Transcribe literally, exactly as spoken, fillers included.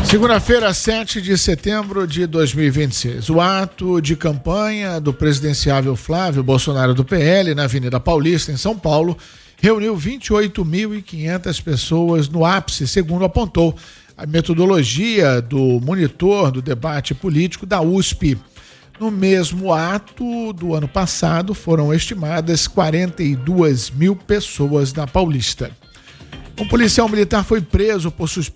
Segunda-feira, sete de setembro de dois mil e vinte e seis. O ato de campanha do presidenciável Flávio Bolsonaro do P L na Avenida Paulista, em São Paulo, reuniu vinte e oito mil e quinhentas pessoas no ápice, segundo apontou a metodologia do monitor do debate político da U S P. No mesmo ato do ano passado, foram estimadas quarenta e duas mil pessoas na Paulista. Um policial militar foi preso por suspeita